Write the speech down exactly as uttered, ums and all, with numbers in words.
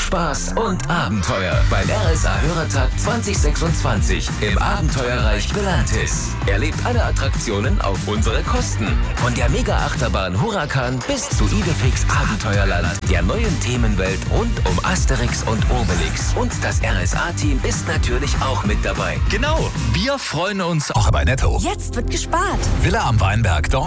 Spaß und Abenteuer beim R S A-Hörertag zwanzig sechsundzwanzig im Abenteuerreich Belantis. Erlebt alle Attraktionen auf unsere Kosten. Von der Mega-Achterbahn Huracan bis zu Idefix Abenteuerland, der neuen Themenwelt rund um Asterix und Obelix. Und das R S A-Team ist natürlich auch mit dabei. Genau, wir freuen uns auch bei Netto. Jetzt wird gespart. Villa am Weinberg, dort